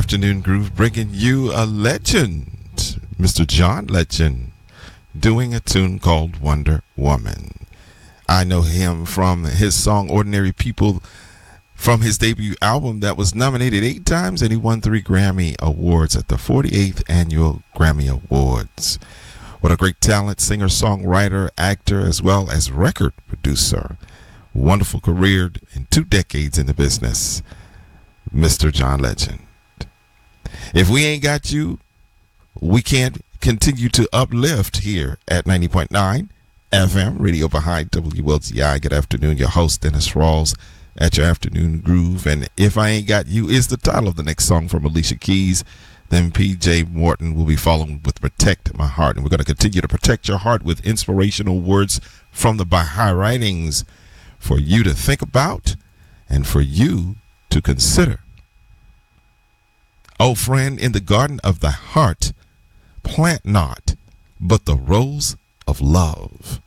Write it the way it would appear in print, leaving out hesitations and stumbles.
Afternoon Groove bringing you a legend, Mr. John Legend, doing a tune called Wonder Woman. I know him from his song Ordinary People, from his debut album that was nominated 8 times, and he won 3 Grammy Awards at the 48th Annual Grammy Awards. What a great talent, singer, songwriter, actor, as well as record producer. Wonderful career in 2 decades in the business, Mr. John Legend. If we ain't got you, we can't continue to uplift here at 90.9 FM, Radio Behind WLTI. Good afternoon, your host, Dennis Rawls, at your Afternoon Groove. And If I Ain't Got You is the title of the next song from Alicia Keys. Then PJ Morton will be following with Protect My Heart. And we're going to continue to protect your heart with inspirational words from the Baha'i writings for you to think about and for you to consider. Oh, friend, in the garden of thy heart, plant not but the rose of love.